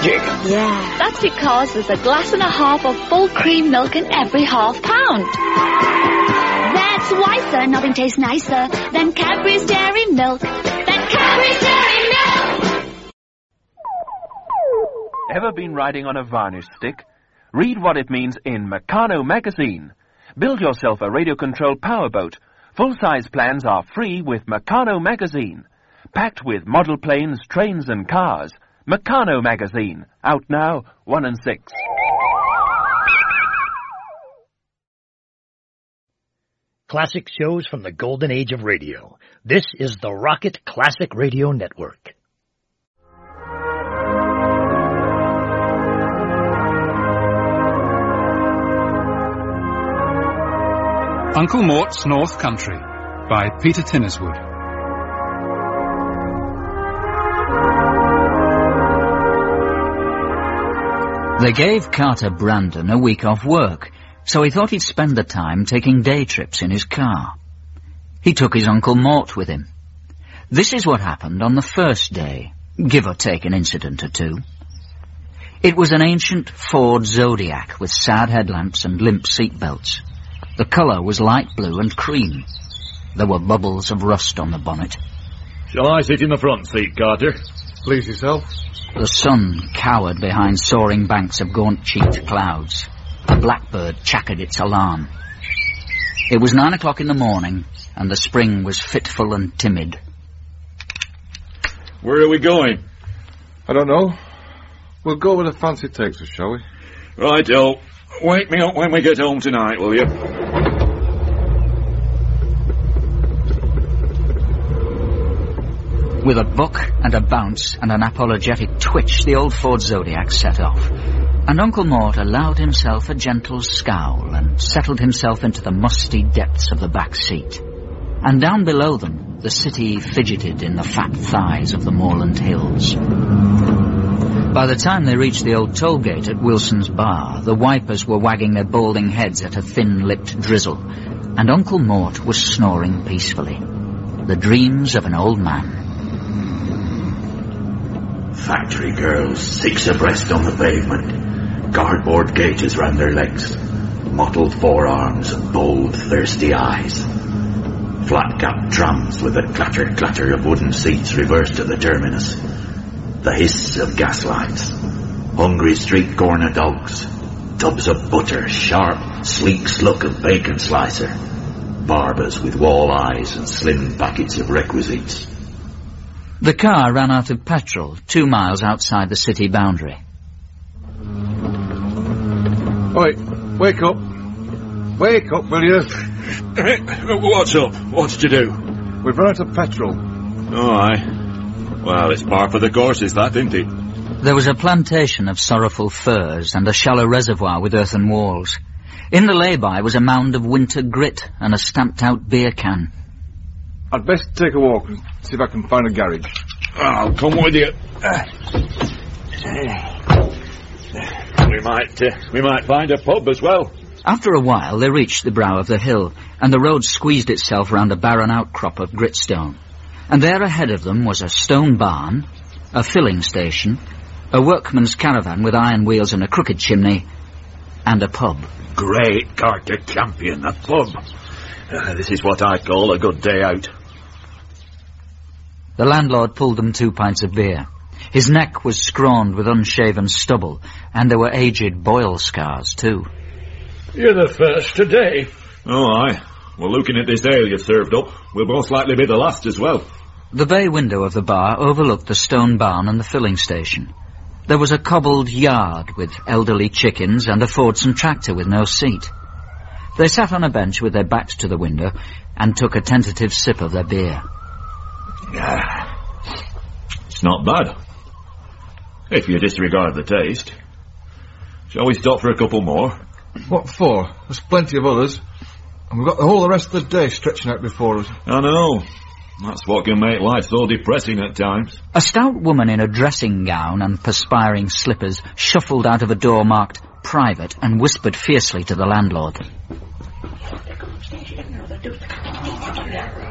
magic. Yeah, that's because there's a glass and a half of full cream milk in every half pound. That's why, sir, nothing tastes nicer than Cadbury's Dairy Milk. Ever been riding on a varnish stick? Read what it means in Meccano magazine. Build yourself a radio-controlled powerboat. Full-size plans are free with Meccano magazine. Packed with model planes, trains and cars. Meccano magazine. Out now, 1 and 6. Classic shows from the golden age of radio. This is the Rocket Classic Radio Network. Uncle Mort's North Country by Peter Tinnerswood. They gave Carter Brandon a week off work, so he thought he'd spend the time taking day trips in his car. He took his Uncle Mort with him. This is what happened on the first day, give or take an incident or two. It was an ancient Ford Zodiac with sad headlamps and limp seatbelts. The colour was light blue and cream. There were bubbles of rust on the bonnet. Shall I sit in the front seat, Carter? Please yourself. The sun cowered behind soaring banks of gaunt-cheeked clouds. A blackbird chackered its alarm. It was 9 o'clock in the morning, and the spring was fitful and timid. Where are we going? I don't know. We'll go where the fancy takes us, shall we? Right-o. Wake me up when we get home tonight, will you? With a buck and a bounce and an apologetic twitch, the old Ford Zodiac set off, and Uncle Mort allowed himself a gentle scowl and settled himself into the musty depths of the back seat. And down below them, the city fidgeted in the fat thighs of the moorland hills. By the time they reached the old toll gate at Wilson's Bar, the wipers were wagging their balding heads at a thin-lipped drizzle, and Uncle Mort was snoring peacefully. The dreams of an old man. Factory girls, 6 abreast on the pavement. Cardboard gauges round their legs. Mottled forearms and bold, thirsty eyes. Flat-capped trams with the clatter-clatter of wooden seats reversed at the terminus. The hiss of gas lights. Hungry street corner dogs. Tubs of butter, sharp, sleek sluck of bacon slicer. Barbers with wall eyes and slim packets of requisites. The car ran out of petrol 2 miles outside the city boundary. Oi, wake up. Wake up, will you? What's up? What did you do? We've run out of petrol. Oh, aye. Well, it's par for the course, that, isn't it? There was a plantation of sorrowful firs and a shallow reservoir with earthen walls. In the lay-by was a mound of winter grit and a stamped-out beer can. I'd best take a walk and see if I can find a garage. I'll come with you. We might find a pub as well. After a while, they reached the brow of the hill, and the road squeezed itself round a barren outcrop of gritstone. And there ahead of them was a stone barn, a filling station, a workman's caravan with iron wheels and a crooked chimney, and a pub. Great Carter Champion, a pub. This is what I call a good day out. The landlord pulled them 2 pints of beer. His neck was scrawny with unshaven stubble, and there were aged boil scars, too. You're the first today. Oh, aye. Well, looking at this ale you've served up, we'll most likely be the last as well. The bay window of the bar overlooked the stone barn and the filling station. There was a cobbled yard with elderly chickens and a Fordson tractor with no seat. They sat on a bench with their backs to the window and took a tentative sip of their beer. It's not bad, if you disregard the taste. Shall we stop for a couple more? What for? There's plenty of others. And we've got the whole rest of the day stretching out before us. I know. That's what can make life so depressing at times. A stout woman in a dressing gown and perspiring slippers shuffled out of a door marked Private and whispered fiercely to the landlord.